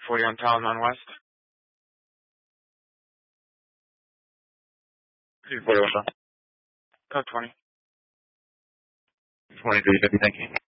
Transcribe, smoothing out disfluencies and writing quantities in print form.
40 on Talaman West. 240 what's up? Code 20. 2350, thank you.